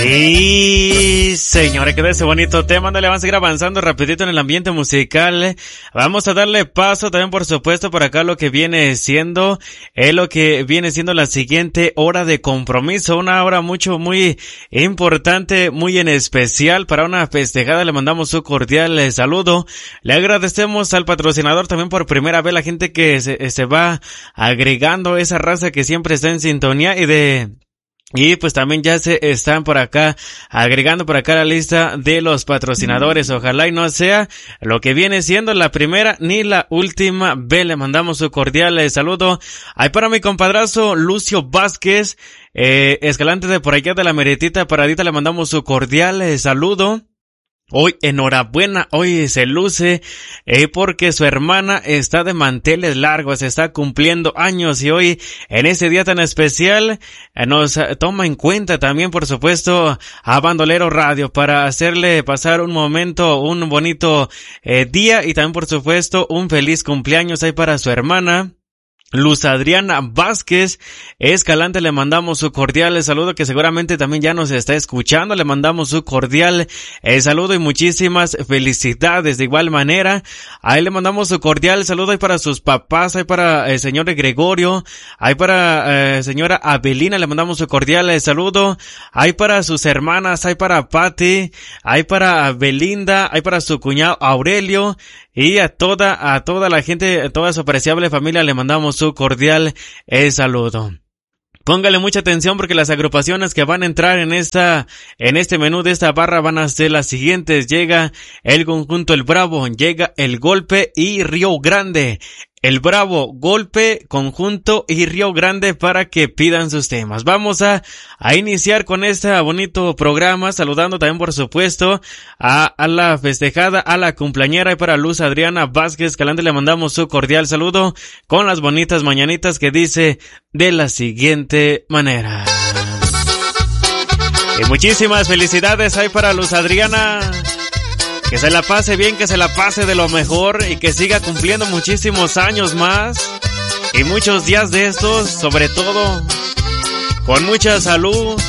Y señores, que de ese bonito tema, le van a seguir avanzando rapidito en el ambiente musical. Vamos a darle paso también, por supuesto, por acá lo que viene siendo la siguiente hora de compromiso, una hora muy importante, muy en especial para una festejada. Le mandamos un cordial saludo. Le agradecemos al patrocinador también por primera vez, la gente que se va agregando, esa raza que siempre está en sintonía y pues también ya se están por acá agregando por acá la lista de los patrocinadores. Ojalá y no sea lo que viene siendo la primera ni la última vez. Le mandamos un cordial saludo. Ahí para mi compadrazo Lucio Vázquez, Escalante de por allá de la Meritita Paradita, le mandamos su cordial saludo. Hoy, enhorabuena, hoy se luce, porque su hermana está de manteles largos, está cumpliendo años, y hoy, en ese día tan especial, nos toma en cuenta también, por supuesto, a Bandolero Radio para hacerle pasar un bonito día, y también, por supuesto, un feliz cumpleaños ahí para su hermana Luz Adriana Vázquez Escalante. Le mandamos su cordial saludo, que seguramente también ya nos está escuchando. Le mandamos su cordial saludo y muchísimas felicidades. De igual manera, a él le mandamos su cordial saludo. Ahí para sus papás, ahí para el señor Gregorio, ahí para señora Abelina, le mandamos su cordial saludo. Ahí para sus hermanas, ahí para Patti, ahí para Belinda, ahí para su cuñado Aurelio, y a toda la gente, a toda su apreciable familia, le mandamos su cordial saludo. Póngale mucha atención, porque las agrupaciones que van a entrar en este menú de esta barra van a ser las siguientes. Llega el conjunto El Bravo, llega El Golpe y Río Grande. El Bravo, Golpe, Conjunto y Río Grande para que pidan sus temas. Vamos a iniciar con este bonito programa, saludando también, por supuesto, a la festejada, a la cumpleañera, y para Luz Adriana Vázquez Escalante le mandamos su cordial saludo con las bonitas mañanitas, que dice de la siguiente manera. Y muchísimas felicidades ahí para Luz Adriana. Que se la pase bien, que se la pase de lo mejor, y que siga cumpliendo muchísimos años más y muchos días de estos, sobre todo con mucha salud,